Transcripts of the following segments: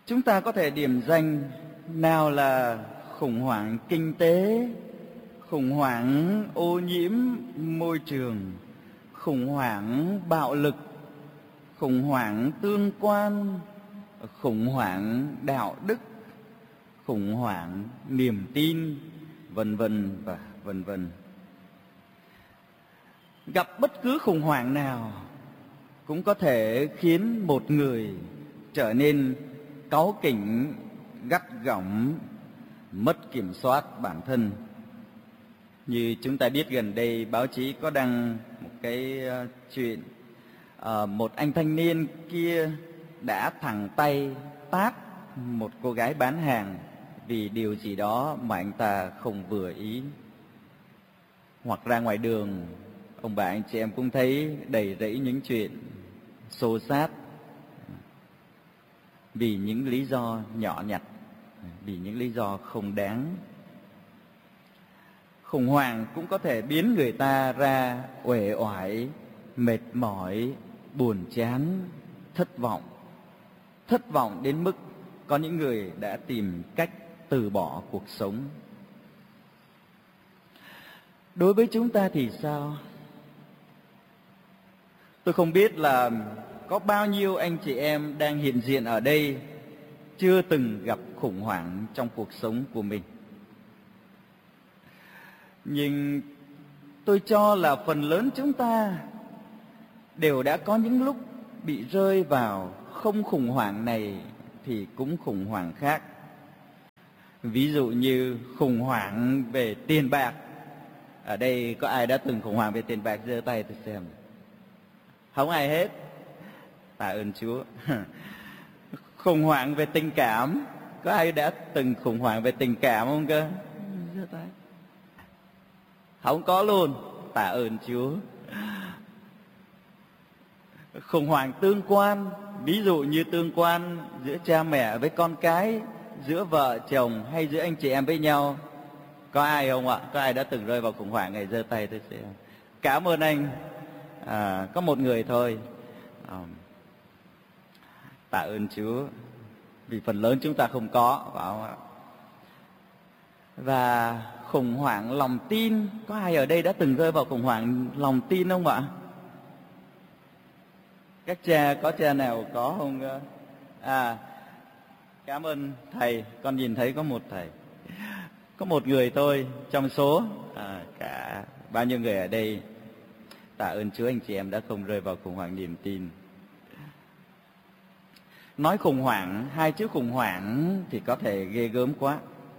Chúng ta có thể điểm danh nào là khủng hoảng kinh tế, khủng hoảng ô nhiễm môi trường, khủng hoảng bạo lực, khủng hoảng tương quan, khủng hoảng đạo đức, khủng hoảng niềm tin, vân vân và vân vân. Gặp bất cứ khủng hoảng nào cũng có thể khiến một người trở nên cáu kỉnh, gắt gỏng, mất kiểm soát bản thân. Như chúng ta biết gần đây báo chí có đăng một cái chuyện một anh thanh niên kia đã thẳng tay tát một cô gái bán hàng vì điều gì đó mà anh ta không vừa ý. Hoặc ra ngoài đường, ông bà anh chị em cũng thấy đầy rẫy những chuyện xô xát vì những lý do nhỏ nhặt, vì những lý do không đáng. Khủng hoảng cũng có thể biến người ta ra uể oải, mệt mỏi, buồn chán, thất vọng. Thất vọng đến mức có những người đã tìm cách từ bỏ cuộc sống. Đối với chúng ta thì sao? Tôi không biết là có bao nhiêu anh chị em đang hiện diện ở đây chưa từng gặp khủng hoảng trong cuộc sống của mình. Nhưng tôi cho là phần lớn chúng ta đều đã có những lúc bị rơi vào không khủng hoảng này thì cũng khủng hoảng khác. Ví dụ như khủng hoảng về tiền bạc. Ở đây có ai đã từng khủng hoảng về tiền bạc, giơ tay tôi xem. Không ai hết. Tạ ơn Chúa. Khủng hoảng về tình cảm. Có ai đã từng khủng hoảng về tình cảm không cơ? Giơ tay. Không có luôn. Tạ ơn Chúa. Khủng hoảng tương quan. Ví dụ như tương quan giữa cha mẹ với con cái, giữa vợ chồng hay giữa anh chị em với nhau. Có ai không ạ? Có ai đã từng rơi vào khủng hoảng này? Giơ tay tôi xem. Cảm ơn anh. Có một người thôi. Tạ ơn Chúa. Vì phần lớn chúng ta không có, phải không ạ? Và khủng hoảng lòng tin. Có ai ở đây đã từng rơi vào khủng hoảng lòng tin không ạ? Các cha, có cha nào có không? Cảm ơn thầy. Con nhìn thấy có một thầy. Có một người thôi trong số cả bao nhiêu người ở đây. Tạ ơn Chúa anh chị em đã không rơi vào khủng hoảng niềm tin. Nói khủng hoảng, hai chữ khủng hoảng thì có thể ghê gớm quá.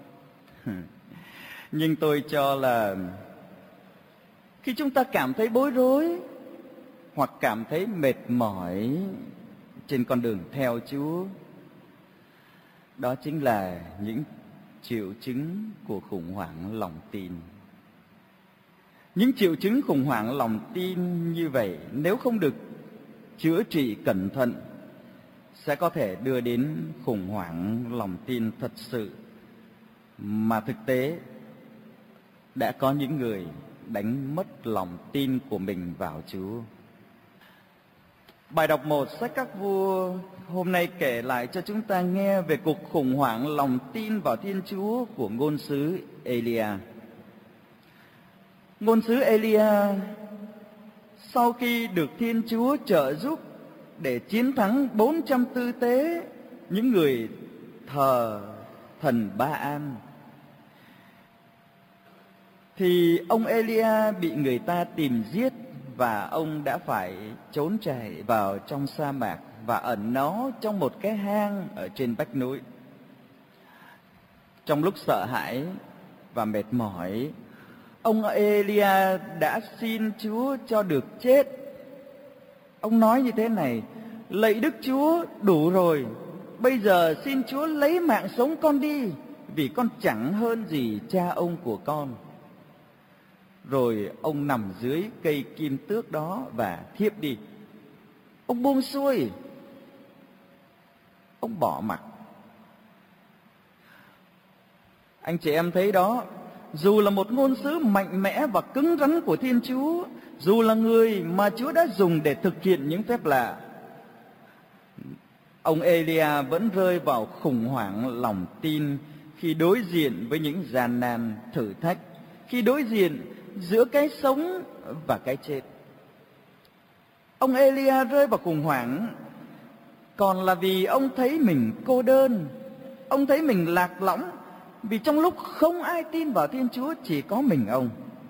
Nhưng tôi cho là khi chúng ta cảm thấy bối rối hoặc cảm thấy mệt mỏi trên con đường theo Chúa, đó chính là những triệu chứng của khủng hoảng lòng tin. Những triệu chứng khủng hoảng lòng tin như vậy nếu không được chữa trị cẩn thận sẽ có thể đưa đến khủng hoảng lòng tin thật sự, mà thực tế đã có những người đánh mất lòng tin của mình vào Chúa. Bài đọc 1 sách Các Vua hôm nay kể lại cho chúng ta nghe về cuộc khủng hoảng lòng tin vào Thiên Chúa của ngôn sứ Elia. Ngôn sứ Elia sau khi được Thiên Chúa trợ giúp để chiến thắng 400 tư tế, những người thờ thần Ba-an, thì ông Elia bị người ta tìm giết và ông đã phải trốn chạy vào trong sa mạc và ẩn náu trong một cái hang ở trên vách núi. Trong lúc sợ hãi và mệt mỏi, ông Elia đã xin Chúa cho được chết. Ông nói như thế này: lạy Đức Chúa, đủ rồi, bây giờ xin Chúa lấy mạng sống con đi, vì con chẳng hơn gì cha ông của con. Rồi ông nằm dưới cây kim tước đó và thiếp đi. Ông buông xuôi, ông bỏ mặc. Anh chị em thấy đó, dù là một ngôn sứ mạnh mẽ và cứng rắn của Thiên Chúa, dù là người mà Chúa đã dùng để thực hiện những phép lạ, Ông Elia vẫn rơi vào khủng hoảng lòng tin khi đối diện với những gian nan thử thách, khi đối diện giữa cái sống và cái chết. Ông Elia rơi vào khủng hoảng còn là vì ông thấy mình cô đơn, ông thấy mình lạc lõng, vì trong lúc không ai tin vào Thiên Chúa, chỉ có mình ông.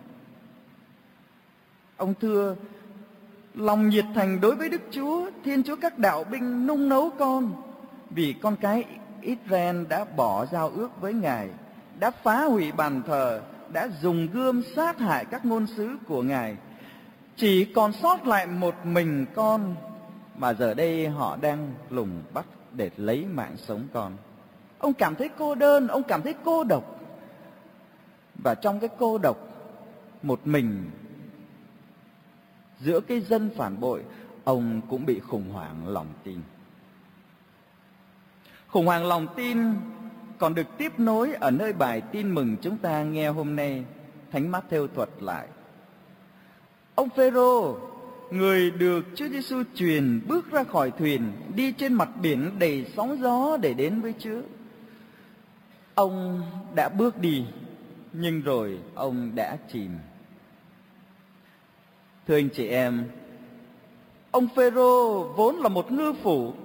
Ông thưa: lòng nhiệt thành đối với Đức Chúa, Thiên Chúa các đạo binh nung nấu con, vì con cái Israel đã bỏ giao ước với Ngài, đã phá hủy bàn thờ, đã dùng gươm sát hại các ngôn sứ của Ngài. Chỉ còn sót lại một mình con, mà giờ đây họ đang lùng bắt để lấy mạng sống con. Ông cảm thấy cô đơn, ông cảm thấy cô độc. Và trong cái cô độc một mình giữa cái dân phản bội, ông cũng bị khủng hoảng lòng tin. Khủng hoảng lòng tin còn được tiếp nối ở nơi bài tin mừng chúng ta nghe hôm nay. Thánh Mát-thêu thuật lại: ông Phêrô, người được Chúa Giêsu truyền, bước ra khỏi thuyền, đi trên mặt biển đầy sóng gió để đến với Chúa. Ông đã bước đi, nhưng rồi ông đã chìm. Thưa anh chị em, ông Phêrô vốn là một ngư phủ,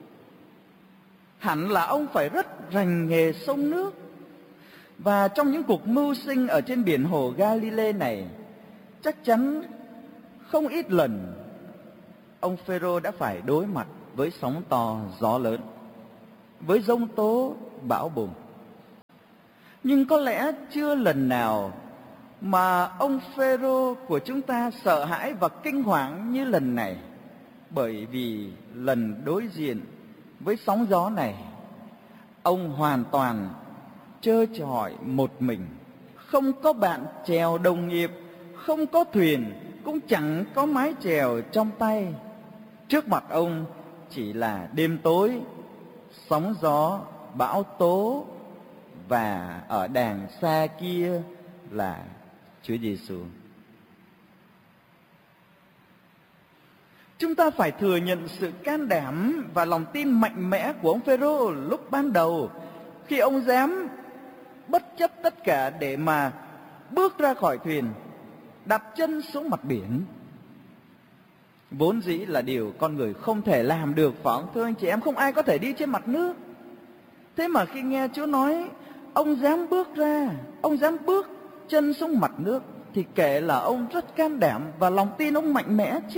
hẳn là ông phải rất rành nghề sông nước. Và trong những cuộc mưu sinh ở trên biển hồ Galilee này, chắc chắn không ít lần ông Phêrô đã phải đối mặt với sóng to gió lớn, với giông tố bão bùng. Nhưng có lẽ chưa lần nào mà ông Phêrô của chúng ta sợ hãi và kinh hoàng như lần này. Bởi vì lần đối diện với sóng gió này, ông hoàn toàn trơ trọi một mình, không có bạn chèo đồng nghiệp, không có thuyền, cũng chẳng có mái chèo trong tay. Trước mặt ông chỉ là đêm tối, sóng gió, bão tố, và ở đàng xa kia là Chúa Giêsu. Chúng ta phải thừa nhận sự can đảm và lòng tin mạnh mẽ của ông Phêrô lúc ban đầu, khi ông dám bất chấp tất cả để mà bước ra khỏi thuyền, đặt chân xuống mặt biển. Vốn dĩ là điều con người không thể làm được, phải không thưa anh chị em? Không ai có thể đi trên mặt nước. Thế mà khi nghe Chúa nói ông dám bước ra, ông dám bước chân xuống mặt nước, thì kể là ông rất can đảm và lòng tin ông mạnh mẽ chứ.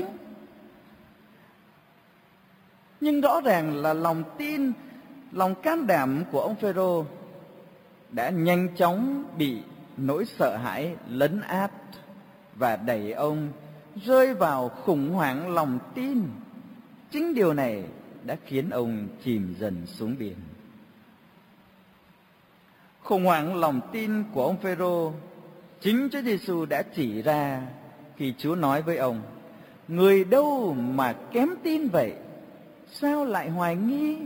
Nhưng rõ ràng là lòng tin, lòng can đảm của ông Phêrô đã nhanh chóng bị nỗi sợ hãi lấn át và đẩy ông rơi vào khủng hoảng lòng tin. Chính điều này đã khiến ông chìm dần xuống biển. Khủng hoảng lòng tin của ông Phêrô chính Chúa Giêsu đã chỉ ra khi Chúa nói với ông: người đâu mà kém tin vậy, sao lại hoài nghi?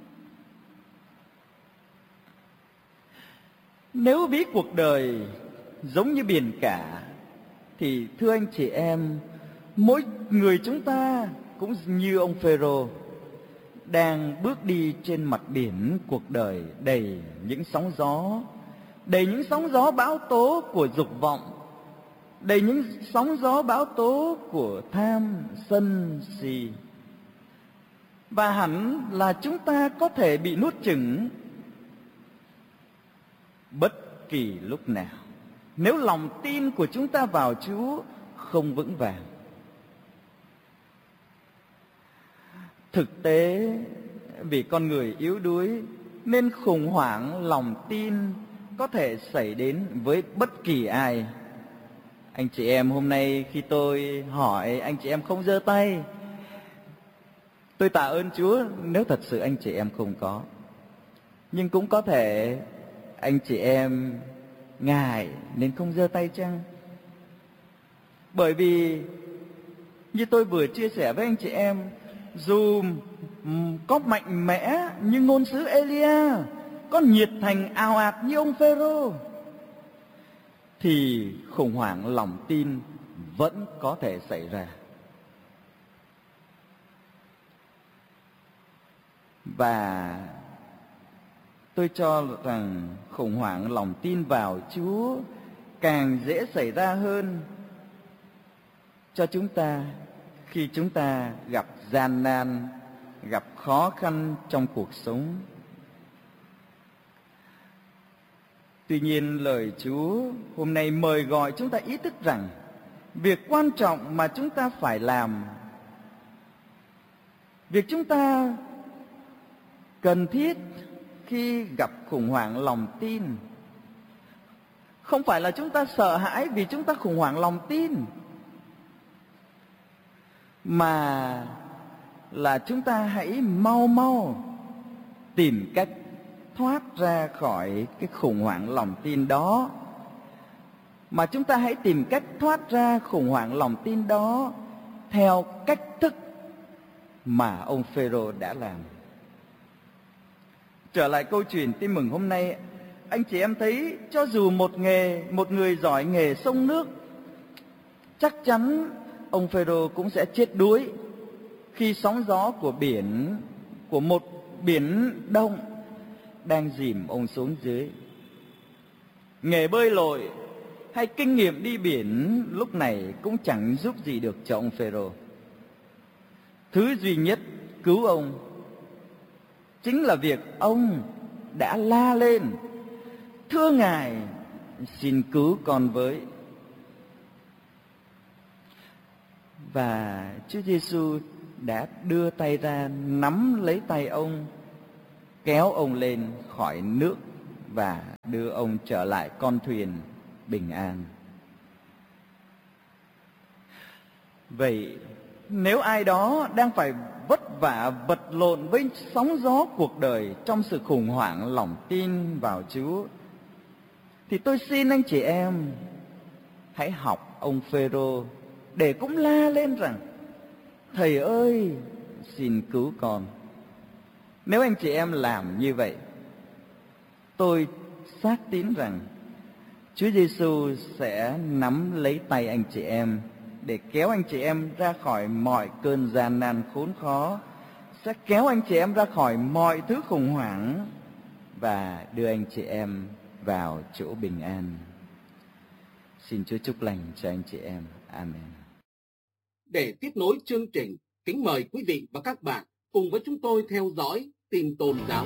Nếu biết cuộc đời giống như biển cả, thì thưa anh chị em, mỗi người chúng ta cũng như ông Phêrô, đang bước đi trên mặt biển cuộc đời đầy những sóng gió, đầy những sóng gió bão tố của dục vọng, đầy những sóng gió bão tố của tham sân si. Và hẳn là chúng ta có thể bị nuốt chửng bất kỳ lúc nào, nếu lòng tin của chúng ta vào Chúa không vững vàng. Thực tế, vì con người yếu đuối nên khủng hoảng lòng tin có thể xảy đến với bất kỳ ai. Anh chị em hôm nay khi tôi hỏi anh chị em không giơ tay, tôi tạ ơn Chúa nếu thật sự anh chị em không có. Nhưng cũng có thể anh chị em ngại nên không giơ tay chăng? Bởi vì như tôi vừa chia sẻ với anh chị em, dù có mạnh mẽ như ngôn sứ Elia, có nhiệt thành ào ạt như ông Phêrô, thì khủng hoảng lòng tin vẫn có thể xảy ra. Và tôi cho rằng khủng hoảng lòng tin vào Chúa càng dễ xảy ra hơn cho chúng ta khi chúng ta gặp gian nan, gặp khó khăn trong cuộc sống. Tuy nhiên, lời Chúa hôm nay mời gọi chúng ta ý thức rằng việc quan trọng mà chúng ta phải làm, việc chúng ta cần thiết khi gặp khủng hoảng lòng tin, không phải là chúng ta sợ hãi vì chúng ta khủng hoảng lòng tin, mà là chúng ta hãy mau mau tìm cách thoát ra khỏi cái khủng hoảng lòng tin đó. Mà chúng ta hãy tìm cách thoát ra khủng hoảng lòng tin đó theo cách thức mà ông Phêrô đã làm. Trở lại câu chuyện tin mừng hôm nay, anh chị em thấy cho dù một người giỏi nghề sông nước, chắc chắn ông Phêrô cũng sẽ chết đuối khi sóng gió của một biển đông đang dìm ông xuống dưới. Nghề bơi lội hay kinh nghiệm đi biển lúc này cũng chẳng giúp gì được cho ông Phêrô. Thứ duy nhất cứu ông chính là việc ông đã la lên: "Thưa Ngài, xin cứu con với." Và Chúa Giêsu đã đưa tay ra nắm lấy tay ông, kéo ông lên khỏi nước và đưa ông trở lại con thuyền bình an. Vậy nếu ai đó đang phải vất vả vật lộn với sóng gió cuộc đời trong sự khủng hoảng lòng tin vào Chúa, thì tôi xin anh chị em hãy học ông Phêrô để cũng la lên rằng: "Thầy ơi, xin cứu con." Nếu anh chị em làm như vậy, tôi xác tín rằng Chúa Giêsu sẽ nắm lấy tay anh chị em để kéo anh chị em ra khỏi mọi cơn gian nan khốn khó, sẽ kéo anh chị em ra khỏi mọi thứ khủng hoảng và đưa anh chị em vào chỗ bình an. Xin Chúa chúc lành cho anh chị em. Amen. Để tiếp nối chương trình, kính mời quý vị và các bạn cùng với chúng tôi theo dõi tin tôn giáo.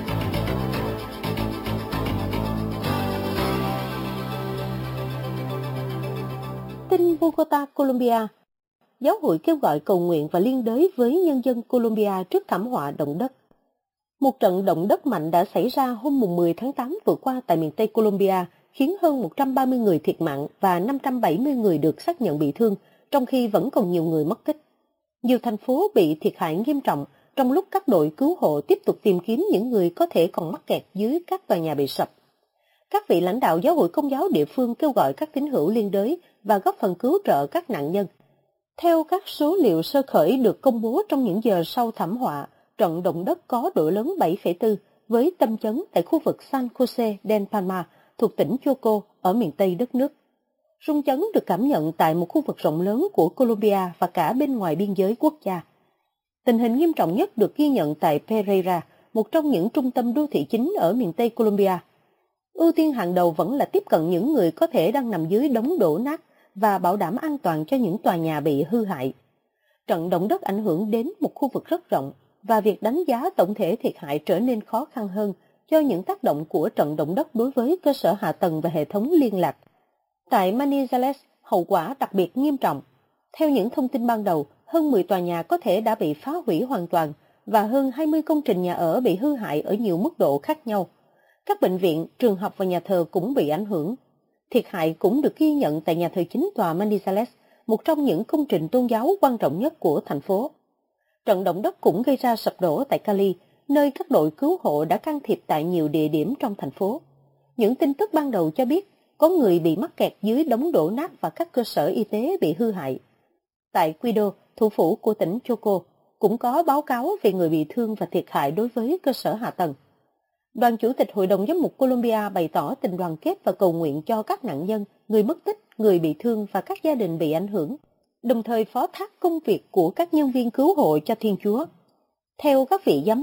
Tin Bogota, Colombia. Giáo hội kêu gọi cầu nguyện và liên đới với nhân dân Colombia trước thảm họa động đất. Một trận động đất mạnh đã xảy ra hôm 10 tháng 8 vừa qua tại miền Tây Colombia, khiến hơn 130 người thiệt mạng và 570 người được xác nhận bị thương, trong khi vẫn còn nhiều người mất tích. Nhiều thành phố bị thiệt hại nghiêm trọng, trong lúc các đội cứu hộ tiếp tục tìm kiếm những người có thể còn mắc kẹt dưới các tòa nhà bị sập. Các vị lãnh đạo giáo hội Công giáo địa phương kêu gọi các tín hữu liên đới và góp phần cứu trợ các nạn nhân. Theo các số liệu sơ khởi được công bố trong những giờ sau thảm họa, trận động đất có độ lớn 7,4 với tâm chấn tại khu vực San Jose del Palma thuộc tỉnh Choco ở miền Tây đất nước. Rung chấn được cảm nhận tại một khu vực rộng lớn của Colombia và cả bên ngoài biên giới quốc gia. Tình hình nghiêm trọng nhất được ghi nhận tại Pereira, một trong những trung tâm đô thị chính ở miền Tây Colombia. Ưu tiên hàng đầu vẫn là tiếp cận những người có thể đang nằm dưới đống đổ nát và bảo đảm an toàn cho những tòa nhà bị hư hại. Trận động đất ảnh hưởng đến một khu vực rất rộng và việc đánh giá tổng thể thiệt hại trở nên khó khăn hơn do những tác động của trận động đất đối với cơ sở hạ tầng và hệ thống liên lạc. Tại Manizales, hậu quả đặc biệt nghiêm trọng. Theo những thông tin ban đầu, hơn 10 tòa nhà có thể đã bị phá hủy hoàn toàn và hơn 20 công trình nhà ở bị hư hại ở nhiều mức độ khác nhau. Các bệnh viện, trường học và nhà thờ cũng bị ảnh hưởng. Thiệt hại cũng được ghi nhận tại nhà thờ chính tòa Manizales, một trong những công trình tôn giáo quan trọng nhất của thành phố. Trận động đất cũng gây ra sập đổ tại Cali, nơi các đội cứu hộ đã can thiệp tại nhiều địa điểm trong thành phố. Những tin tức ban đầu cho biết có người bị mắc kẹt dưới đống đổ nát và các cơ sở y tế bị hư hại. Tại Quito, thủ phủ của tỉnh Choco, cũng có báo cáo về người bị thương và thiệt hại đối với cơ sở hạ tầng. Đoàn Chủ tịch Hội đồng Giám mục Colombia bày tỏ tình đoàn kết và cầu nguyện cho các nạn nhân, người mất tích, người bị thương và các gia đình bị ảnh hưởng, đồng thời phó thác công việc của các nhân viên cứu hộ cho Thiên Chúa. Theo các vị giám mục,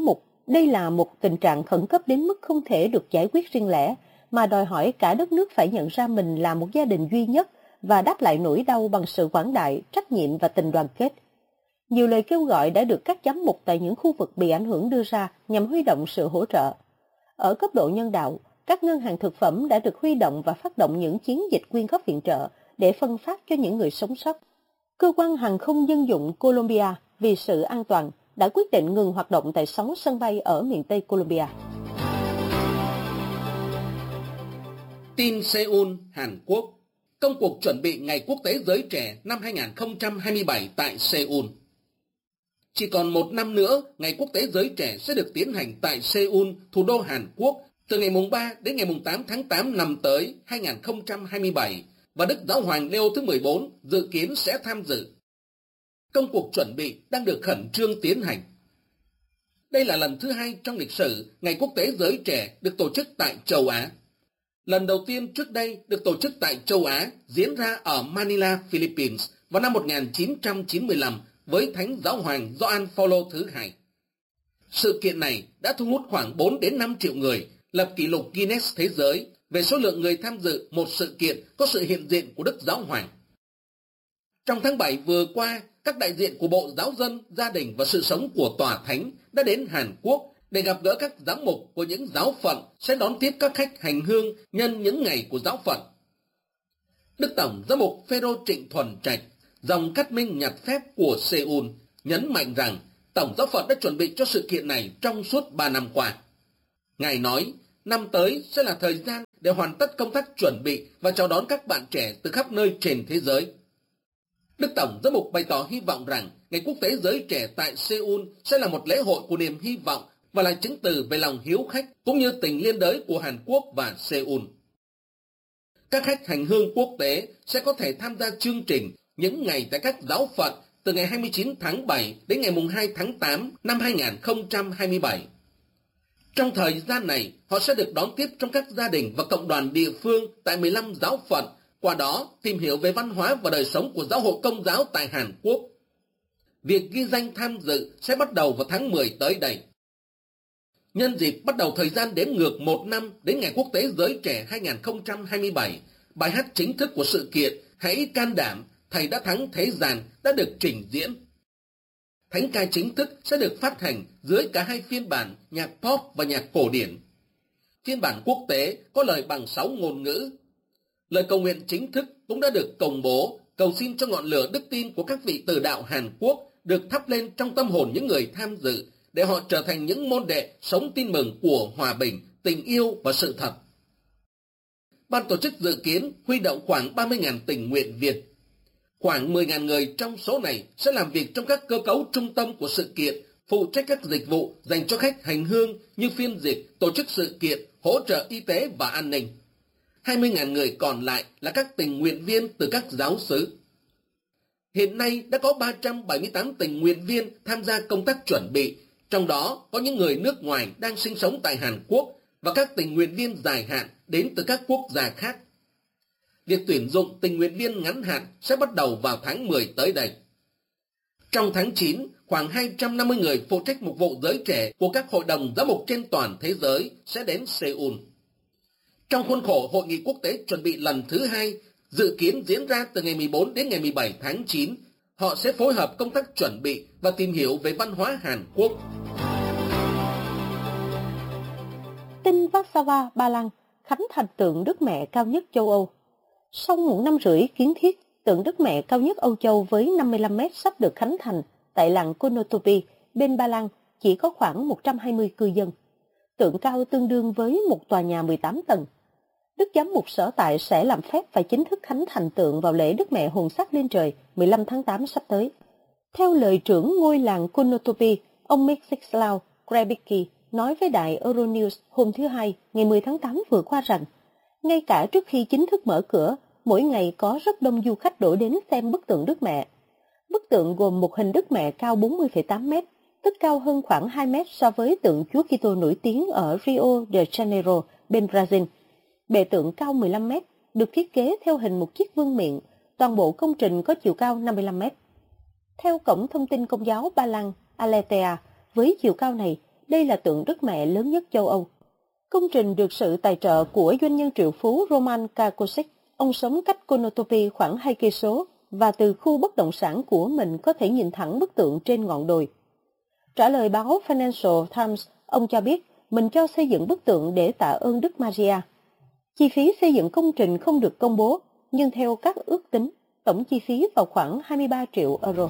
Đây là một tình trạng khẩn cấp đến mức không thể được giải quyết riêng lẻ, mà đòi hỏi cả đất nước phải nhận ra mình là một gia đình duy nhất và đáp lại nỗi đau bằng sự quảng đại, trách nhiệm và tình đoàn kết. Nhiều lời kêu gọi đã được các giám mục tại những khu vực bị ảnh hưởng đưa ra nhằm huy động sự hỗ trợ. Ở cấp độ nhân đạo, các ngân hàng thực phẩm đã được huy động và phát động những chiến dịch quyên góp viện trợ để phân phát cho những người sống sót. Cơ quan hàng không dân dụng Colombia vì sự an toàn đã quyết định ngừng hoạt động tại 6 sân bay ở miền Tây Colombia. Tin Seoul, Hàn Quốc. Công cuộc chuẩn bị Ngày Quốc tế Giới Trẻ năm 2027 tại Seoul. Chỉ còn một năm nữa, Ngày Quốc tế Giới Trẻ sẽ được tiến hành tại Seoul, thủ đô Hàn Quốc, từ ngày mùng 3 đến ngày mùng 8 tháng 8 năm tới 2027, và Đức Giáo hoàng Leo thứ 14 dự kiến sẽ tham dự. Công cuộc chuẩn bị đang được khẩn trương tiến hành. Đây là lần thứ 2 trong lịch sử Ngày Quốc tế Giới Trẻ được tổ chức tại châu Á. Lần đầu tiên trước đây được tổ chức tại châu Á diễn ra ở Manila, Philippines vào năm 1995 với Thánh Giáo hoàng Gioan Phaolô thứ hai. Sự kiện này đã thu hút khoảng 4 đến 5 triệu người, lập kỷ lục Guinness Thế giới về số lượng người tham dự một sự kiện có sự hiện diện của Đức Giáo hoàng. Trong tháng 7 vừa qua, các đại diện của Bộ Giáo dân, Gia đình và Sự sống của Tòa Thánh đã đến Hàn Quốc để gặp gỡ các giám mục của những giáo phận sẽ đón tiếp các khách hành hương nhân những ngày của giáo phận. Đức Tổng Giám mục Phêrô Trịnh Thuần Trạch, dòng Cát Minh nhặt phép của Seoul, nhấn mạnh rằng Tổng giáo phận đã chuẩn bị cho sự kiện này trong suốt 3 năm qua. Ngài nói, năm tới sẽ là thời gian để hoàn tất công tác chuẩn bị và chào đón các bạn trẻ từ khắp nơi trên thế giới. Đức Tổng Giám mục bày tỏ hy vọng rằng Ngày Quốc tế Giới Trẻ tại Seoul sẽ là một lễ hội của niềm hy vọng và là chứng từ về lòng hiếu khách cũng như tình liên đới của Hàn Quốc và Seoul. Các khách hành hương quốc tế sẽ có thể tham gia chương trình những ngày tại các giáo phận từ ngày 29 tháng 7 đến ngày 2 tháng 8 năm 2027. Trong thời gian này, họ sẽ được đón tiếp trong các gia đình và cộng đoàn địa phương tại 15 giáo phận, qua đó tìm hiểu về văn hóa và đời sống của giáo hội Công giáo tại Hàn Quốc. Việc ghi danh tham dự sẽ bắt đầu vào tháng 10 tới đây. Nhân dịp bắt đầu thời gian đếm ngược 1 năm đến Ngày Quốc tế Giới Trẻ 2027, bài hát chính thức của sự kiện Hãy Can Đảm, Thầy Đã Thắng Thế Gian đã được trình diễn. Thánh ca chính thức sẽ được phát hành dưới cả hai phiên bản nhạc pop và nhạc cổ điển. Phiên bản quốc tế có lời bằng 6 ngôn ngữ. Lời cầu nguyện chính thức cũng đã được công bố, cầu xin cho ngọn lửa đức tin của các vị tử đạo Hàn Quốc được thắp lên trong tâm hồn những người tham dự, để họ trở thành những môn đệ sống tin mừng của hòa bình, tình yêu và sự thật. Ban tổ chức dự kiến huy động khoảng 30.000 tình nguyện viên. Khoảng 10.000 người trong số này sẽ làm việc trong các cơ cấu trung tâm của sự kiện, phụ trách các dịch vụ dành cho khách hành hương như phiên dịch, tổ chức sự kiện, hỗ trợ y tế và an ninh. 20.000 người còn lại là các tình nguyện viên từ các giáo xứ. Hiện nay đã có 378 tình nguyện viên tham gia công tác chuẩn bị, trong đó có những người nước ngoài đang sinh sống tại Hàn Quốc và các tình nguyện viên dài hạn đến từ các quốc gia khác. Việc tuyển dụng tình nguyện viên ngắn hạn sẽ bắt đầu vào tháng 10 tới đây. Trong tháng 9, khoảng 250 người phụ trách mục vụ giới trẻ của các hội đồng giám mục trên toàn thế giới sẽ đến Seoul. Trong khuôn khổ Hội nghị quốc tế chuẩn bị lần thứ 2, dự kiến diễn ra từ ngày 14 đến ngày 17 tháng 9, họ sẽ phối hợp công tác chuẩn bị và tìm hiểu về văn hóa Hàn Quốc. Tin Warsaw, Ba Lan, khánh thành tượng Đức Mẹ cao nhất châu Âu. Sau 1 năm rưỡi kiến thiết, tượng Đức Mẹ cao nhất Âu Châu với 55 mét sắp được khánh thành tại làng Konotopy, bên Ba Lan, chỉ có khoảng 120 cư dân. Tượng cao tương đương với một tòa nhà 18 tầng. Đức Giám mục sở tại sẽ làm phép và chính thức khánh thành tượng vào lễ Đức Mẹ hồn sắc lên trời 15 tháng 8 sắp tới. Theo lời trưởng ngôi làng Konotopy, ông Mieczysław Krebicki nói với đài Euronews hôm thứ Hai, ngày 10 tháng 8 vừa qua rằng, ngay cả trước khi chính thức mở cửa, mỗi ngày có rất đông du khách đổ đến xem bức tượng Đức Mẹ. Bức tượng gồm một hình Đức Mẹ cao 40,8 mét, tức cao hơn khoảng 2 mét so với tượng Chúa Kitô nổi tiếng ở Rio de Janeiro, bên Brazil. Bệ tượng cao 15 mét, được thiết kế theo hình một chiếc vương miện, toàn bộ công trình có chiều cao 55 mét. Theo Cổng Thông tin Công giáo Ba Lan, Aletea, với chiều cao này, đây là tượng Đức Mẹ lớn nhất châu Âu. Công trình được sự tài trợ của doanh nhân triệu phú Roman Kakosic. Ông sống cách Konotopy khoảng 2 cây số và từ khu bất động sản của mình có thể nhìn thẳng bức tượng trên ngọn đồi. Trả lời báo Financial Times, ông cho biết mình cho xây dựng bức tượng để tạ ơn Đức Maria. Chi phí xây dựng công trình không được công bố, nhưng theo các ước tính, tổng chi phí vào khoảng 23 triệu euro.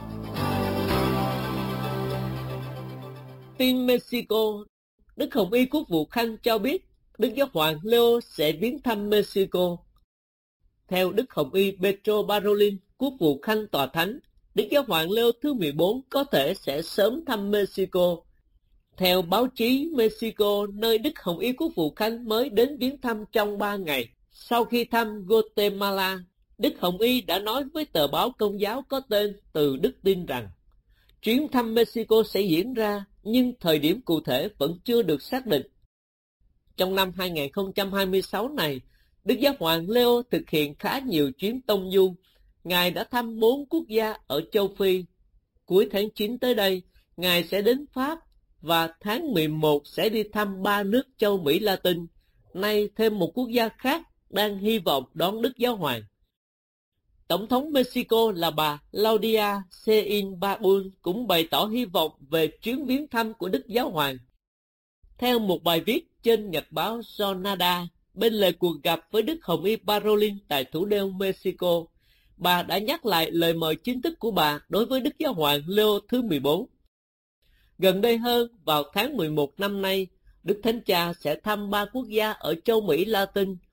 Tin Mexico, Đức Hồng Y Quốc vụ Khanh cho biết Đức Giáo hoàng Leo sẽ viếng thăm Mexico. Theo Đức Hồng Y Pedro Parolin, Quốc vụ Khanh Tòa Thánh, Đức Giáo hoàng Leo thứ 14 có thể sẽ sớm thăm Mexico. Theo báo chí Mexico, nơi Đức Hồng Y Quốc vụ Khanh mới đến viếng thăm trong 3 ngày. Sau khi thăm Guatemala, Đức Hồng Y đã nói với tờ báo Công giáo có tên Từ Đức Tin rằng chuyến thăm Mexico sẽ diễn ra, nhưng thời điểm cụ thể vẫn chưa được xác định. Trong năm 2026 này, Đức Giáo hoàng Leo thực hiện khá nhiều chuyến tông du. Ngài đã thăm 4 quốc gia ở châu Phi. Cuối tháng 9 tới đây, Ngài sẽ đến Pháp và tháng 11 sẽ đi thăm 3 nước châu Mỹ Latin. Nay thêm một quốc gia khác đang hy vọng đón Đức Giáo hoàng. Tổng thống Mexico là bà Claudia Sheinbaum cũng bày tỏ hy vọng về chuyến viếng thăm của Đức Giáo hoàng. Theo một bài viết trên nhật báo Jornada, bên lề cuộc gặp với Đức Hồng Y Parolin tại thủ đô Mexico, bà đã nhắc lại lời mời chính thức của bà đối với Đức Giáo hoàng Leo thứ 14. Gần đây hơn, vào tháng 11 năm nay, Đức Thánh Cha sẽ thăm 3 quốc gia ở châu Mỹ Latin